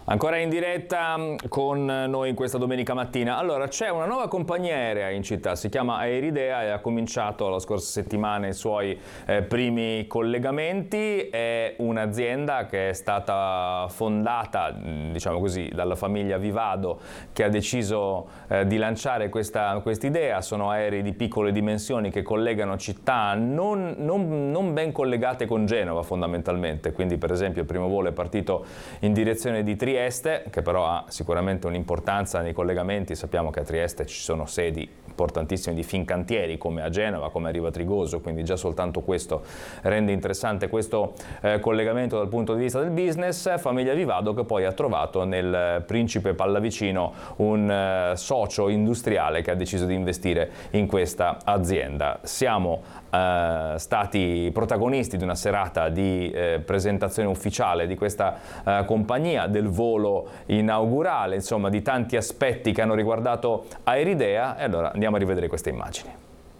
Ancora in diretta con noi in questa domenica mattina. Allora, c'è una nuova compagnia aerea in città, si chiama Aeridea e ha cominciato la scorsa settimana i suoi primi collegamenti. È un'azienda che è stata fondata, diciamo così, dalla famiglia Vivado, che ha deciso di lanciare questa idea. Sono aerei di piccole dimensioni che collegano città non ben collegate con Genova fondamentalmente. Quindi, per esempio, il primo volo è partito in direzione di Trieste, che però ha sicuramente un'importanza nei collegamenti. Sappiamo che a Trieste ci sono sedi importantissime di Fincantieri, come a Genova, come a Riva Trigoso, quindi già soltanto questo rende interessante questo collegamento dal punto di vista del business. Famiglia Vivado che poi ha trovato nel Principe Pallavicino un socio industriale che ha deciso di investire in questa azienda. Siamo stati protagonisti di una serata di presentazione ufficiale di questa compagnia, del volo inaugurale, insomma di tanti aspetti che hanno riguardato Aeridea, e allora andiamo a rivedere queste immagini.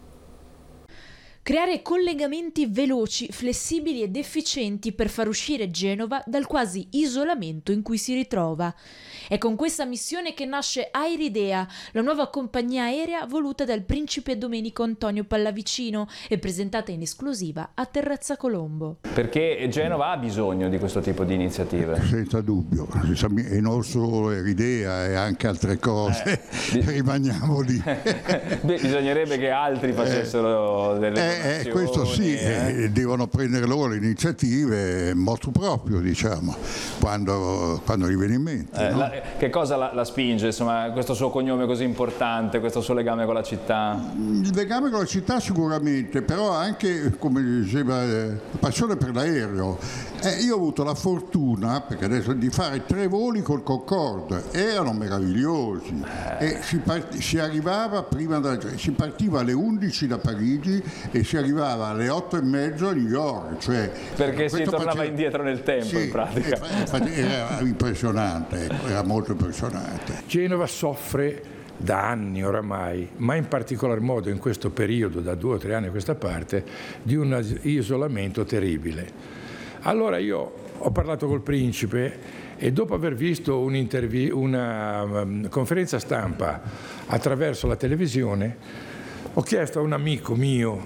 Creare collegamenti veloci, flessibili ed efficienti per far uscire Genova dal quasi isolamento in cui si ritrova. È con questa missione che nasce Aeridea, la nuova compagnia aerea voluta dal principe Domenico Antonio Pallavicino e presentata in esclusiva a Terrazza Colombo. Perché Genova ha bisogno di questo tipo di iniziative? Senza dubbio, e non solo Aeridea e anche altre cose, rimaniamo lì. Bisognerebbe che altri facessero delle questo sì, devono prendere loro le iniziative motu proprio, diciamo, quando gli viene in mente. No? Che cosa la spinge, insomma, questo suo cognome così importante, questo suo legame con la città? Il legame con la città sicuramente, però anche, come diceva, la passione per l'aereo. Io ho avuto la fortuna, perché adesso, di fare 3 voli col Concorde, erano meravigliosi, e si arrivava si partiva alle 11 da Parigi e si arrivava alle 8:30 a New York, cioè perché si tornava indietro nel tempo, sì, in pratica. Era impressionante, era molto impressionante. Genova soffre da anni oramai, ma in particolar modo in questo periodo, da 2 o 3 anni a questa parte, di un isolamento terribile. Allora io ho parlato col principe e dopo aver visto una conferenza stampa attraverso la televisione, ho chiesto a un amico mio,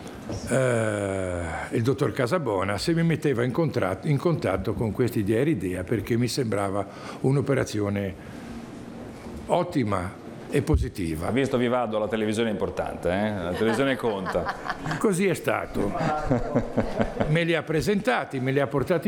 il dottor Casabona, se mi metteva in contatto con questi di Aeridea, perché mi sembrava un'operazione ottima e positiva. Ha visto Vivado, la televisione è importante, la televisione conta. Così è stato. Me li ha presentati, me li ha portati